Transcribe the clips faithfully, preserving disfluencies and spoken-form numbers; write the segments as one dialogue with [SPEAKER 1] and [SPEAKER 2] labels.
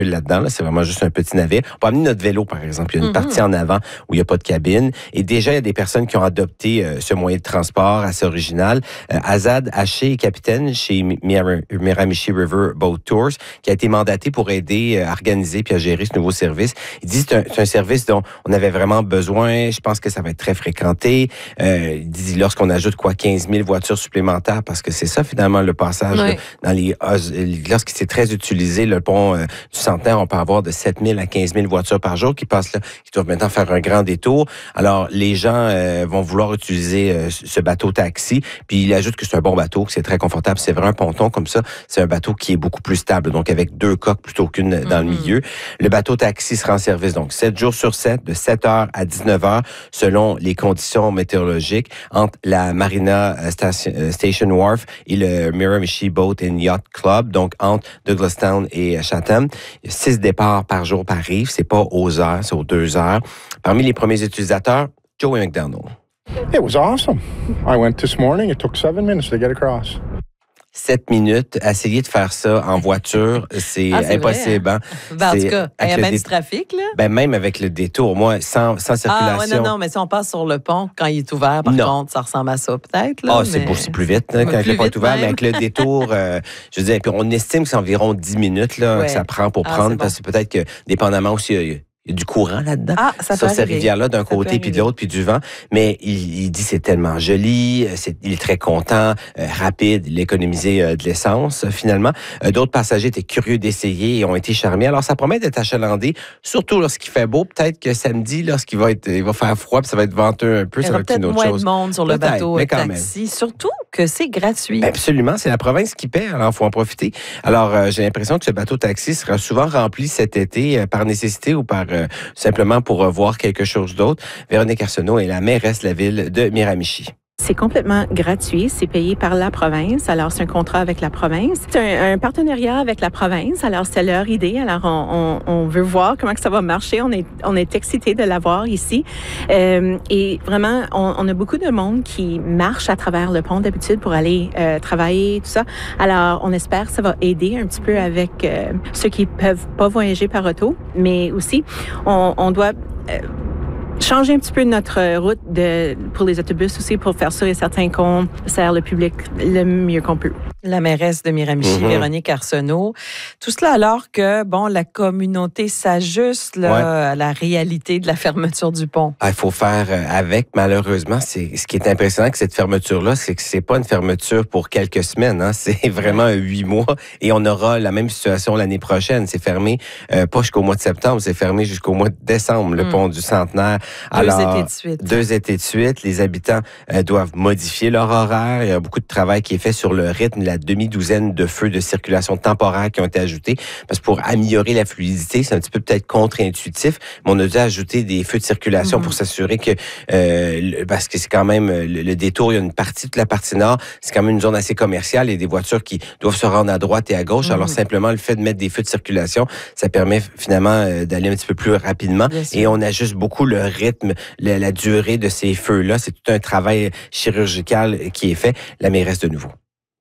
[SPEAKER 1] là-dedans. Là, c'est vraiment juste un petit navire. On peut amener notre vélo, par exemple. Il y a une
[SPEAKER 2] Mm-hmm.
[SPEAKER 1] partie en avant où il n'y a pas de cabine. Et déjà, il y a des personnes qui ont adopté euh, ce moyen de transport assez original. Euh, Azad Haché est capitaine chez Mir- Miramichi River Boat Tours, qui a été mandaté pour aider euh, à organiser puis à gérer ce nouveau service. Il dit que c'est un, c'est un service dont on avait vraiment besoin. Je pense que ça va être très fréquenté. Euh, il dit lorsqu'on ajoute quoi quinze mille voitures supplémentaires, parce que c'est ça finalement le passage
[SPEAKER 2] Oui.
[SPEAKER 1] là, dans les lorsque c'est très utilisé, le pont euh, du Centenaire, on peut avoir de sept mille à quinze mille voitures par jour qui passent là, qui doivent maintenant faire un grand détour. Alors, les gens euh, vont vouloir utiliser euh, ce bateau-taxi, puis il ajoute que c'est un bon bateau, que c'est très confortable. C'est vrai, un ponton comme ça, c'est un bateau qui est beaucoup plus stable, donc avec deux coques plutôt qu'une dans mm-hmm. le milieu. Le bateau-taxi sera en service, donc sept jours sur sept, de sept heures à dix-neuf heures, selon les conditions météorologiques, entre la Marina Station, Station Wharf et le Miramichi Boat and Yacht Club, donc entre Douglastown et Chatham. Il y a six départs par jour par rive. C'est pas aux heures, c'est aux deux heures. Parmi les premiers utilisateurs, Joey McDonald.
[SPEAKER 3] It was awesome. I went this morning. It took seven minutes to get across.
[SPEAKER 1] Sept minutes. Essayer de faire ça en voiture, c'est,
[SPEAKER 2] ah, c'est
[SPEAKER 1] impossible. Hein?
[SPEAKER 2] Ben, en tout cas, il y a même du trafic, là.
[SPEAKER 1] Ben, même avec le détour. Moi, sans, sans circulation.
[SPEAKER 2] Ah, ouais, non, non, mais si on passe sur le pont, quand il est ouvert, par non. contre, ça ressemble à ça, peut-être. Là,
[SPEAKER 1] ah,
[SPEAKER 2] mais...
[SPEAKER 1] c'est aussi plus vite, hein, quand le pont est ouvert, même. Mais avec le détour, euh, je veux dire, puis on estime que c'est environ dix minutes là, ouais. que ça prend pour ah, prendre, parce que bon. peut-être que, dépendamment aussi, il y a, il y a du courant là-dedans,
[SPEAKER 2] ah, ça
[SPEAKER 1] sur ces rivières-là, d'un
[SPEAKER 2] ça
[SPEAKER 1] côté, puis de l'autre, puis du vent. Mais il, il dit c'est tellement joli, c'est, il est très content, euh, rapide, il a économisé euh, de l'essence, euh, finalement. Euh, d'autres passagers étaient curieux d'essayer et ont été charmés. Alors, ça promet d'être achalandé, surtout lorsqu'il fait beau. Peut-être que samedi, lorsqu'il va être, il va faire froid, puis ça va être venteux un peu,
[SPEAKER 2] il
[SPEAKER 1] ça va être une autre
[SPEAKER 2] moins
[SPEAKER 1] chose.
[SPEAKER 2] De monde sur le
[SPEAKER 1] peut-être,
[SPEAKER 2] bateau
[SPEAKER 1] mais quand
[SPEAKER 2] taxi,
[SPEAKER 1] même.
[SPEAKER 2] surtout que c'est gratuit.
[SPEAKER 1] Absolument, c'est la province qui paie, alors il faut en profiter. Alors, euh, j'ai l'impression que ce bateau-taxi sera souvent rempli cet été euh, par nécessité ou par euh, simplement pour euh, voir quelque chose d'autre. Véronique Arsenault est la mairesse de la ville de Miramichi.
[SPEAKER 4] C'est complètement gratuit, c'est payé par la province, alors c'est un contrat avec la province. C'est un, un partenariat avec la province, alors c'est leur idée, alors on, on, on veut voir comment que ça va marcher, on est, on est excités de l'avoir ici. Euh, et vraiment, on, on a beaucoup de monde qui marche à travers le pont d'habitude pour aller euh, travailler, tout ça. Alors on espère que ça va aider un petit peu avec euh, ceux qui peuvent pas voyager par auto, mais aussi on, on doit... Euh, changer un petit peu notre route de, pour les autobus aussi, pour faire sûr et certain qu'on sert le public le mieux qu'on peut.
[SPEAKER 2] La mairesse de Miramichi, mm-hmm. Véronique Arsenault. Tout cela alors que, bon, la communauté s'ajuste là, ouais. à la réalité de la fermeture du pont.
[SPEAKER 1] Ah, il faut faire avec, malheureusement. C'est, ce qui est impressionnant avec cette fermeture-là, c'est que c'est pas une fermeture pour quelques semaines. Hein. C'est vraiment ouais. huit mois et on aura la même situation l'année prochaine. C'est fermé, euh, pas jusqu'au mois de septembre, c'est fermé jusqu'au mois de décembre, le mm. pont du Centenaire.
[SPEAKER 2] Alors, deux étés de suite.
[SPEAKER 1] Deux étés de suite. Les habitants euh, doivent modifier leur horaire. Il y a beaucoup de travail qui est fait sur le rythme, la demi-douzaine de feux de circulation temporaire qui ont été ajoutés. Parce que pour améliorer la fluidité, c'est un petit peu peut-être contre-intuitif, mais on a dû ajouter des feux de circulation mm-hmm. pour s'assurer que, euh, parce que c'est quand même le, le détour, il y a une partie, toute la partie nord, c'est quand même une zone assez commerciale. Il y a des voitures qui doivent se rendre à droite et à gauche. Mm-hmm. Alors simplement, le fait de mettre des feux de circulation, ça permet finalement euh, d'aller un petit peu plus rapidement. Et on ajuste beaucoup le rythme, la, la durée de ces feux-là. C'est tout un travail chirurgical qui est fait. La mairesse de nouveau.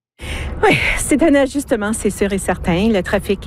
[SPEAKER 4] Oui, c'est un ajustement, c'est sûr et certain. Le trafic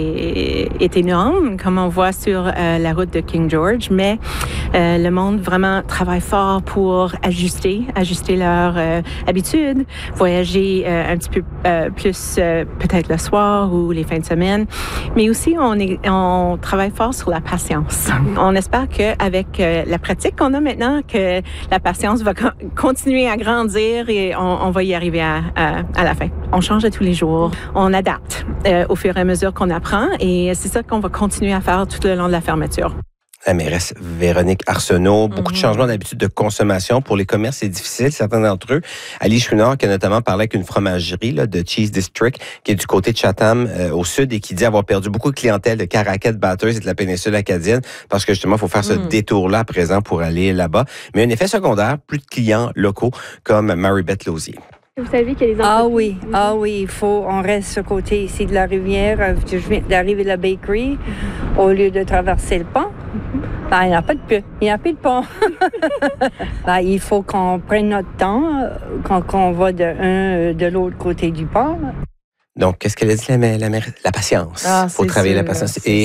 [SPEAKER 4] est, est énorme, comme on voit sur euh, la route de King George, mais euh, le monde vraiment travaille fort pour ajuster, ajuster leur euh, habitude, voyager euh, un petit peu euh, plus euh, peut-être le soir ou les fins de semaine. Mais aussi, on, est, on travaille fort sur la patience. On espère qu'avec euh, la pratique qu'on a maintenant, que la patience va co- continuer à grandir et on, on va y arriver à, à, à la fin. On change de tous les jours. On adapte euh, au fur et à mesure qu'on apprend et c'est ça qu'on va continuer à faire tout le long de la fermeture.
[SPEAKER 1] La mairesse Véronique Arsenault, beaucoup mm-hmm. de changements d'habitude de consommation. Pour les commerces, c'est difficile, certains d'entre eux. Ali Chouinard, qui a notamment parlé avec une fromagerie là, de Cheese District, qui est du côté de Chatham, euh, au sud, et qui dit avoir perdu beaucoup de clientèle de Caracat, Bathurst et de la péninsule acadienne, parce que justement, il faut faire ce mm. détour-là à présent pour aller là-bas. Mais un effet secondaire, plus de clients locaux, comme Marie-Beth Lausier.
[SPEAKER 5] Vous savez qu'il y a des
[SPEAKER 6] Ah oui, ah oui, il faut, on reste ce côté ici de la rivière. Je viens d'arriver à la bakery mm-hmm. au lieu de traverser le pont. Mm-hmm. Ben, il n'y a pas de pont. Il n'y a plus de pont. Ben, il faut qu'on prenne notre temps quand on va de un de l'autre côté du pont.
[SPEAKER 1] Donc, qu'est-ce qu'elle a dit, la, la, la patience?
[SPEAKER 2] Ah,
[SPEAKER 1] faut travailler sûr, la patience. Et